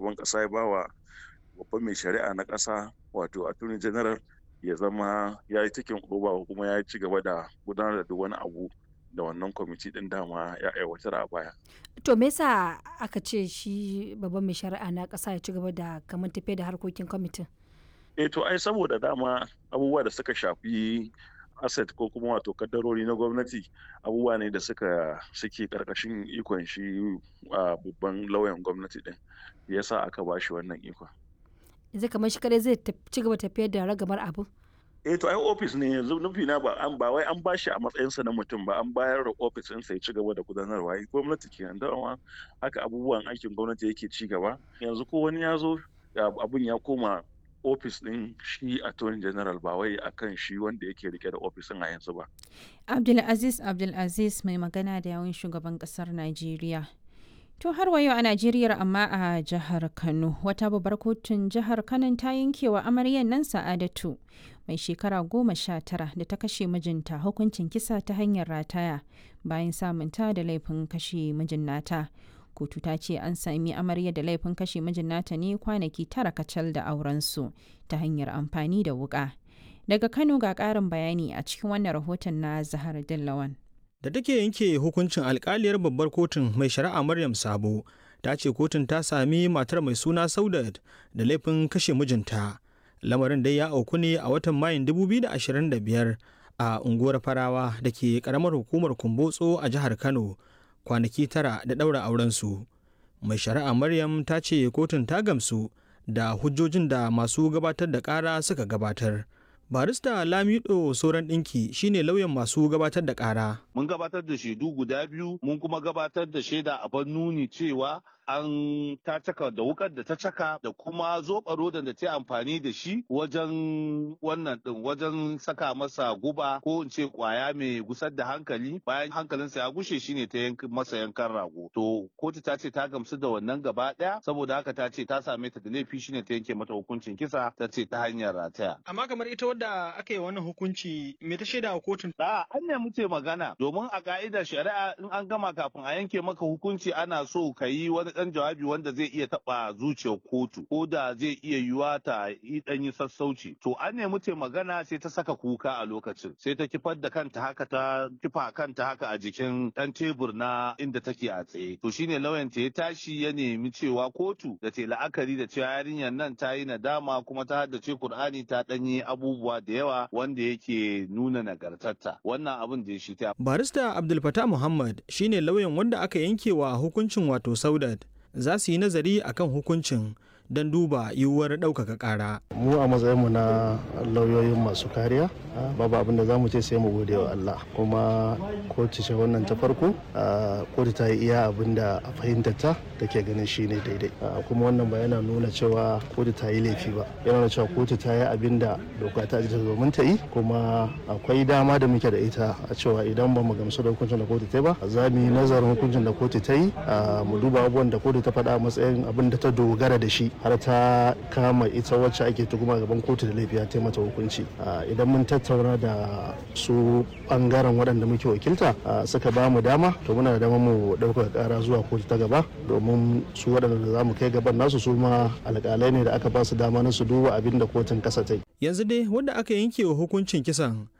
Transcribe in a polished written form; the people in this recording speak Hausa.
shugaban ƙasa ya bawa babban mai shari'a na ƙasa wato attorney general ya zama ya yi taking over kuma ya ci gaba da gudanar da duk wani abu da wannan kwamiti ɗin dama ya aiwatar a baya. To me yasa aka ce shi babban mai shari'a na ƙasa ya ci gaba da kamar tafiyar da harkokin kwamitin? To ai saboda dama abubuwa da suka shafi asset ko kuma wato kaddarori na gwamnati abubuwa ne da suke karkashin ikon shi babban lauyan gwamnati din yasa aka ba shi wannan ikon. Yanzu kamar shi kadai zai ci gaba tafiyar da ragamar abu? To ai ofis ne yanzu nufi na ba wai an ba shi a matsayinsa na mutum ba, an bayar da ofis ɗinsa ya ci gaba da gudanarwa. Gwamnati kenan dama haka abubuwan aikin gwamnati yake ci gaba. Yanzu ko wani ya zo abun ya koma ofis ɗin shi attorney general ba wai akan shi wanda yake rike da ofisin a yanzu ba. Abdulaziz mai magana da yawun shugaban kasar Najeriya. To har wa yau a Najeriya amma a jihar Kano wata babbar kotun jihar Kano ta yankewa amaryan nan Sa'adatu mai shekara 19 da ta kashe mijinta hukuncin kisa ta hanyar rataya bayan samunta da laifin kashe mijin nata. Kotu ta ce an sami amarya da laifin kashe mijin nata ne kwanaki 9 kacal da aurensu ta hanyar amfani da wuka. Daga Kano ga ƙarin bayani a cikin wannan rahoton na Zahar Dillawan. Da take yanke hukuncin alkaliyar babbar kotun mai shari'a Maryam Sabo ta ce kotun ta sami matar mai suna Saudat da laifin kashe mijinta. Lamarin dai ya auku ne a watan Mayun 2025 a unguwar Farawa da ke karamar hukumar Kumbotso a jihar Kano. Kwanaki 9 da ɗaura aurensu. Mai shari'a Maryam ta ce kotun ta gamsu da hujjojin da masu gabatar da ƙara suka gabatar. Barista Lamido Soran Dinki shine lauyan masu gabatar da ƙara. Mun gabatar da shaidu guda biyu, mun kuma gabatar da shaida a nuni cewa an ta caka da wukar da ta caka da kuma zoɓaro da ta amfani da shi wajen wannan din wajen saka masa guba ko in ce kwaya mai gusar da hankali bayan hankalinsa ya gushe shine ta masa yankan rago. To kotu ta ce ta gamsu da wannan gaba ɗaya saboda haka ta ce ta same ta da laifi shine ta yanke mata hukuncin kisa ta ce ta hanyar rataya. Amma kamar ita wadda aka yi wannan hukunci me ta shaida a kotun? An nemi ce magana domin a ka'idar shari'a in an gama kafin a yanke maka hukunci ana so ka yi wani dan jawabi wanda zai iya taba zuciyar kotu ko da zai iya yiwa ta yi dan yi sassauci. To an nemi ce magana sai ta saka kuka a lokacin sai ta kifar da kanta haka ta kifa kanta haka a jikin dan tebur na inda take a tsaye. To shine lauyan ta ya tashi ya nemi cewa kotu da ta la'akari da cewa yarinyar nan ta yi nadama kuma ta haddace Kur'ani ta danyi abubuwa da yawa wanda yake nuna nagartarta. Wannan abin da shi ta. Barista Abdul Fattah Muhammad shine lauyan wanda aka yankewa hukuncin wato Saudat. Za su yi nazari akan hukuncin don duba yiwuwar ɗaukaka ƙara. Mu a matsayinmu na lauyoyin masu kariya babu abin da za mu ce sai mu gode wa Allah kuma kotu ce wannan ta farko kotu ta yi iya abin da a fahimtarta take ganin shi ne daidai kuma wannan ba yana nuna cewa kotu ta yi laifi ba yana nuna cewa kotu ta yi abin da doka ta ajiye domin ta yi kuma akwai dama da muke da ita a cewa idan ba mu gamsu da hukuncin da kotu ta yi ba za mu yi nazarin hukuncin da kotu ta yi mu duba abubuwan da kotu ta faɗa a matsayin abin da ta dogara da shi har ta kama ita wacce ake tuhuma gaban kotu da laifi ta mata hukunci idan mun tattauna da su bangaren waɗanda muke wakilta suka ba mu dama to muna da dama mu ɗaukaka ƙara zuwa kotu ta gaba domin su waɗanda za mu kai gaban nasu su ma alƙalai ne da aka ba su dama na su duba abin da kotun ƙasa ta yi. Yanzu dai wanda aka yanke wa hukuncin kisan